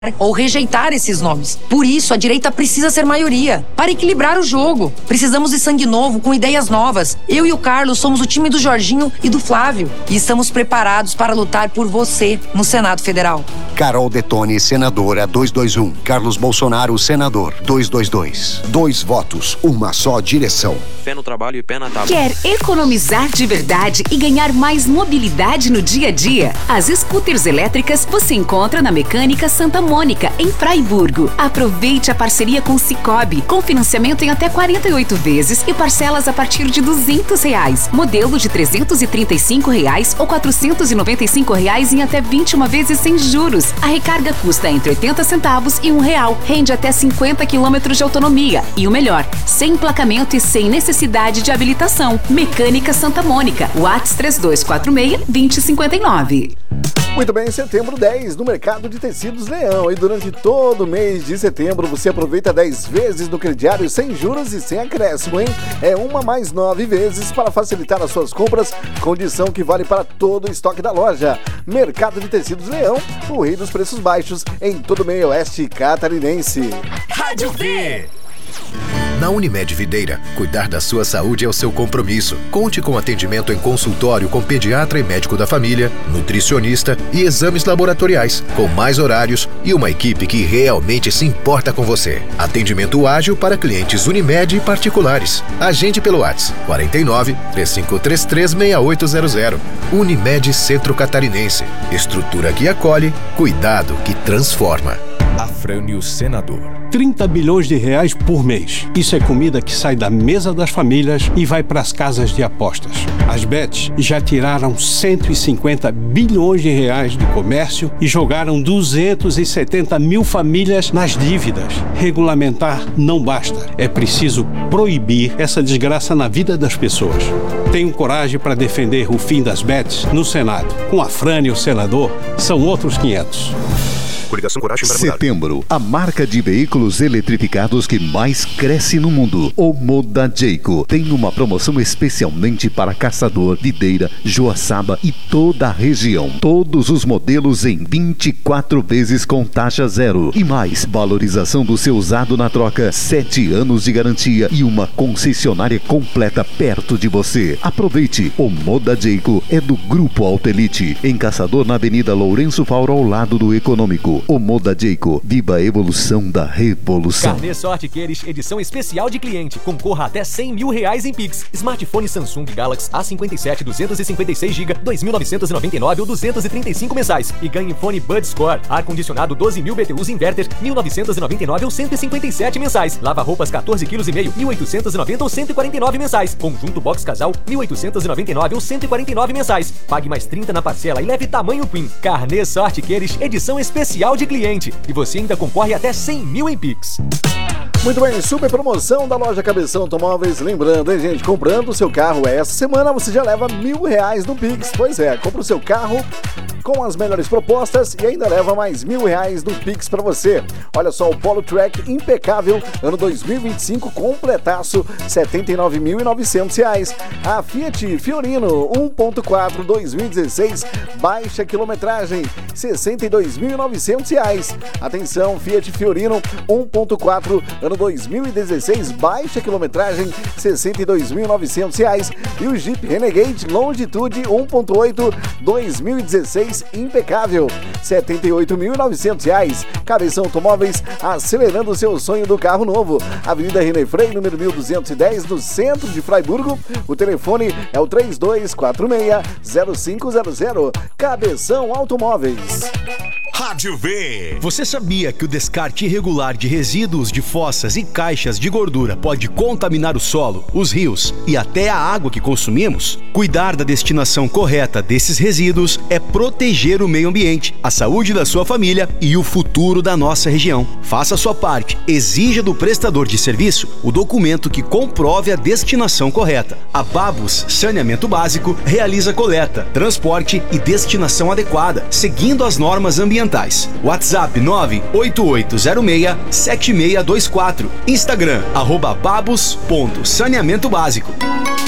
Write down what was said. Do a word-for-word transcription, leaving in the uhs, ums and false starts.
ou rejeitar esses nomes. Por isso, a direita precisa ser maioria. Para equilibrar o jogo, precisamos de sangue novo, com ideias novas. Eu e o Carlos somos o time do Jorginho e do Flávio. E estamos preparados para lutar por você no Senado Federal. Carol Detone, senadora duzentos e vinte e um. Carlos Bolsonaro, senador duzentos e vinte e dois. Dois votos, uma só direção. Fé no trabalho e pé na tábua. Quer economizar de verdade e ganhar mais mobilidade no dia a dia? As scooters elétricas você encontra na Mecânica Santa Mônica, em Fraiburgo. Aproveite a parceria com o Sicoob, com financiamento em até quarenta e oito vezes e parcelas a partir de duzentos reais. Modelo de trezentos e trinta e cinco reais ou quatrocentos e noventa e cinco reais em até vinte e uma vezes sem juros. A recarga custa entre oitenta centavos e um real. Rende até cinquenta quilômetros de autonomia. E o melhor, sem emplacamento e sem necessidade de habilitação. Mecânica Santa Mônica. WhatsApp três dois quatro seis, dois zero cinco nove. Muito bem, setembro dez no Mercado de Tecidos Leão. E durante todo o mês de setembro você aproveita dez vezes no crediário sem juros e sem acréscimo, hein? É uma mais nove vezes para facilitar as suas compras, condição que vale para todo o estoque da loja. Mercado de Tecidos Leão, o rei dos preços baixos em todo o meio oeste catarinense. Rádio V. Na Unimed Videira, cuidar da sua saúde é o seu compromisso. Conte com atendimento em consultório com pediatra e médico da família, nutricionista e exames laboratoriais, com mais horários e uma equipe que realmente se importa com você. Atendimento ágil para clientes Unimed e particulares. Agende pelo WhatsApp quarenta e nove, três cinco três três, seis oito zero zero. Unimed Centro Catarinense. Estrutura que acolhe, cuidado que transforma. Afrânio Senador. trinta bilhões de reais por mês. Isso é comida que sai da mesa das famílias e vai para as casas de apostas. As bets já tiraram cento e cinquenta bilhões de reais do comércio e jogaram duzentas e setenta mil famílias nas dívidas. Regulamentar não basta. É preciso proibir essa desgraça na vida das pessoas. Tenho coragem para defender o fim das bets no Senado. Com Afrânio Senador, são outros quinhentos. Coligação Coragem para Mudar. Setembro, a marca de veículos eletrificados que mais cresce no mundo, o Moda Jayco, tem uma promoção especialmente para Caçador, Videira, Joaçaba e toda a região. Todos os modelos em vinte e quatro vezes com taxa zero. E mais, valorização do seu usado na troca, sete anos de garantia e uma concessionária completa perto de você. Aproveite, o Moda Jayco é do Grupo Autelite, em Caçador, na Avenida Lourenço Fauro, ao lado do Econômico. O Moda Jayco, viva a evolução da revolução. Carnê Sorte Queires, edição especial de cliente. Concorra até cem mil reais em Pix. Smartphone Samsung Galaxy A cinquenta e sete, duzentos e cinquenta e seis gigabytes, dois mil novecentos e noventa e nove ou duzentos e trinta e cinco mensais. E ganhe fone Bud Score. Ar-condicionado doze mil B T Us Inverter, mil novecentos e noventa e nove ou cento e cinquenta e sete mensais. Lava-roupas quatorze quilos e meio, mil oitocentos e noventa ou cento e quarenta e nove mensais. Conjunto Box Casal, mil oitocentos e noventa e nove ou cento e quarenta e nove mensais. Pague mais trinta na parcela e leve tamanho Queen. Carnê Sorte Queires, edição especial de cliente. E você ainda concorre até cem mil em Pix. Muito bem, super promoção da loja Cabeção Automóveis. Lembrando, hein, gente, comprando o seu carro essa semana, você já leva mil reais no Pix. Pois é, compra o seu carro com as melhores propostas e ainda leva mais mil reais no Pix pra você. Olha só, o Polo Track impecável, ano dois mil e vinte e cinco, completaço, setenta e nove mil e novecentos reais. A Fiat Fiorino um ponto quatro dois mil e dezesseis, baixa quilometragem, sessenta e dois mil e novecentos reais. Atenção, Fiat Fiorino um ponto quatro, ano dois mil e dezesseis, baixa quilometragem, sessenta e dois mil e novecentos reais. E o Jeep Renegade Longitude um ponto oito, dois mil e dezesseis, impecável, setenta e oito mil e novecentos reais. Cabeção Automóveis, acelerando o seu sonho do carro novo. Avenida René Frei, número mil duzentos e dez, no centro de Fraiburgo. O telefone é o três dois quatro seis, zero cinco zero zero. Cabeção Automóveis. Rádio V. Você sabia que o descarte irregular de resíduos de fossas e caixas de gordura pode contaminar o solo, os rios e até a água que consumimos? Cuidar da destinação correta desses resíduos é proteger o meio ambiente, a saúde da sua família e o futuro da nossa região. Faça a sua parte. Exija do prestador de serviço o documento que comprove a destinação correta. A Babus Saneamento Básico realiza coleta, transporte e destinação adequada, seguindo as normas ambientais. WhatsApp nove oito oito zero seis, sete seis dois quatro. Instagram, arroba babus ponto saneamento básico.